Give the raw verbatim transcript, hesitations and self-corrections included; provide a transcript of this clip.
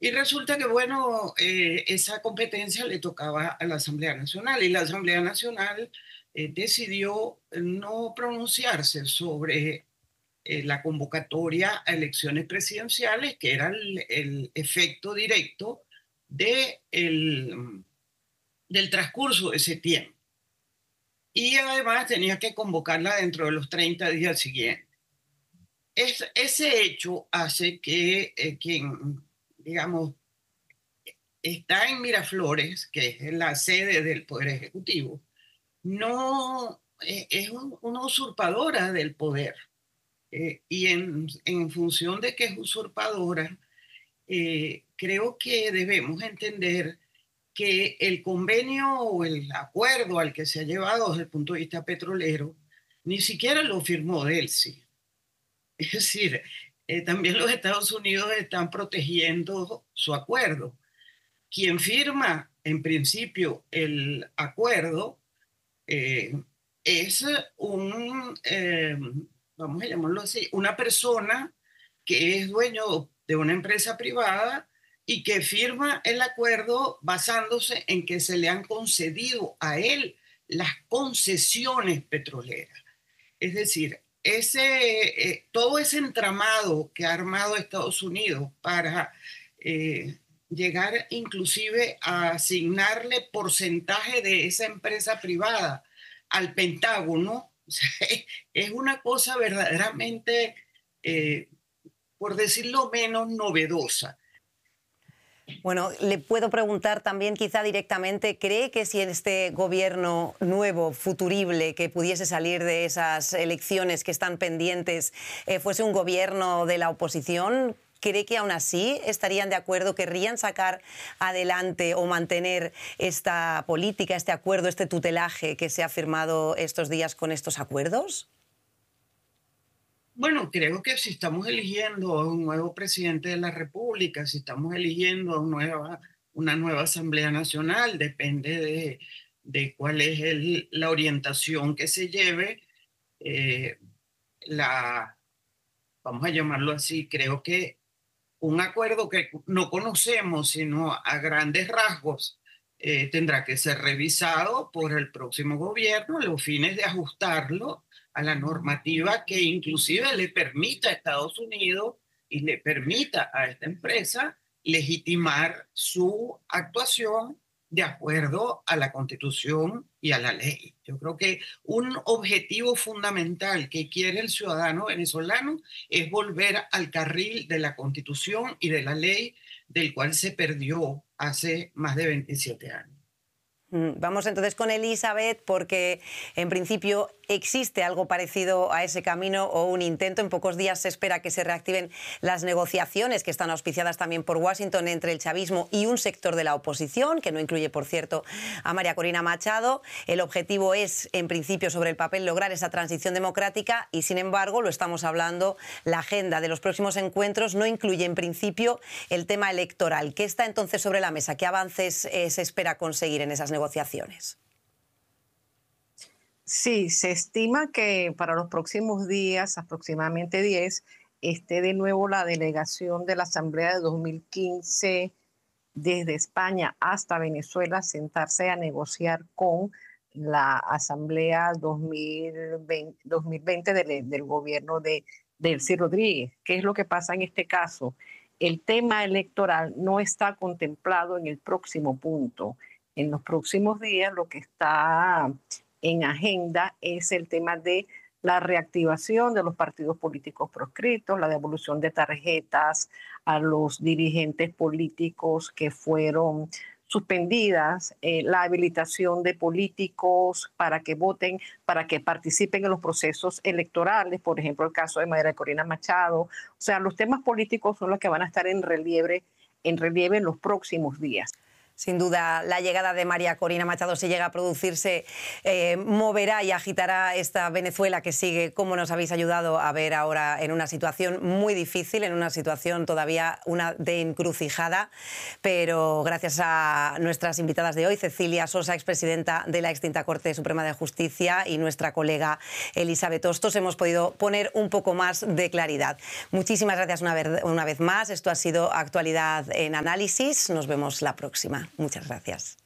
Y resulta que, bueno, eh, esa competencia le tocaba a la Asamblea Nacional y la Asamblea Nacional eh, decidió no pronunciarse sobre eh, la convocatoria a elecciones presidenciales, que era el, el efecto directo de el, del transcurso de ese tiempo. Y además tenía que convocarla dentro de los treinta días siguientes. Es, ese hecho hace que eh, quien, digamos, está en Miraflores, que es la sede del Poder Ejecutivo, no eh, es un, una usurpadora del poder. Eh, y en, en función de que es usurpadora, eh, creo que debemos entender que el convenio o el acuerdo al que se ha llevado desde el punto de vista petrolero ni siquiera lo firmó Delcy. Es decir, eh, también los Estados Unidos están protegiendo su acuerdo. Quien firma en principio el acuerdo eh, es un, eh, vamos a llamarlo así, una persona que es dueño de una empresa privada y que firma el acuerdo basándose en que se le han concedido a él las concesiones petroleras. Es decir, ese, eh, todo ese entramado que ha armado Estados Unidos para eh, llegar inclusive a asignarle porcentaje de esa empresa privada al Pentágono, o sea, es una cosa verdaderamente, eh, por decirlo menos, novedosa. Bueno, le puedo preguntar también quizá directamente, ¿cree que si en este gobierno nuevo, futurible, que pudiese salir de esas elecciones que están pendientes, eh, fuese un gobierno de la oposición? ¿Cree que aún así estarían de acuerdo, querrían sacar adelante o mantener esta política, este acuerdo, este tutelaje que se ha firmado estos días con estos acuerdos? Bueno, creo que si estamos eligiendo a un nuevo presidente de la República, si estamos eligiendo a un nueva, una nueva Asamblea Nacional, depende de, de cuál es el, la orientación que se lleve, eh, la, vamos a llamarlo así, creo que un acuerdo que no conocemos, sino a grandes rasgos, eh, tendrá que ser revisado por el próximo gobierno a los fines de ajustarlo a la normativa que inclusive le permita a Estados Unidos y le permita a esta empresa legitimar su actuación de acuerdo a la Constitución y a la ley. Yo creo que un objetivo fundamental que quiere el ciudadano venezolano es volver al carril de la Constitución y de la ley del cual se perdió hace más de veintisiete años. Vamos entonces con Elizabeth, porque en principio existe algo parecido a ese camino o un intento. En pocos días se espera que se reactiven las negociaciones que están auspiciadas también por Washington entre el chavismo y un sector de la oposición, que no incluye, por cierto, a María Corina Machado. El objetivo es, en principio, sobre el papel, lograr esa transición democrática y, sin embargo, lo estamos hablando, la agenda de los próximos encuentros no incluye, en principio, el tema electoral. ¿Qué está entonces sobre la mesa? ¿Qué avances eh, se espera conseguir en esas negociaciones? negociaciones. Sí, se estima que para los próximos días, aproximadamente diez, esté de nuevo la delegación de la Asamblea de dos mil quince desde España hasta Venezuela sentarse a negociar con la Asamblea dos mil veinte, dos mil veinte del, del gobierno de Delcy Rodríguez. ¿Qué es lo que pasa en este caso? El tema electoral no está contemplado en el próximo punto. En los próximos días lo que está en agenda es el tema de la reactivación de los partidos políticos proscritos, la devolución de tarjetas a los dirigentes políticos que fueron suspendidas, eh, la habilitación de políticos para que voten, para que participen en los procesos electorales, por ejemplo, el caso de María Corina Machado. O sea, los temas políticos son los que van a estar en relieve, en relieve en los próximos días. Sin duda, la llegada de María Corina Machado, si llega a producirse, eh, moverá y agitará esta Venezuela que sigue, como nos habéis ayudado a ver ahora, en una situación muy difícil, en una situación todavía una de encrucijada. Pero gracias a nuestras invitadas de hoy, Cecilia Sosa, expresidenta de la extinta Corte Suprema de Justicia, y nuestra colega Elizabeth Hostos, hemos podido poner un poco más de claridad. Muchísimas gracias una vez, una vez más. Esto ha sido Actualidad en Análisis. Nos vemos la próxima. Muchas gracias.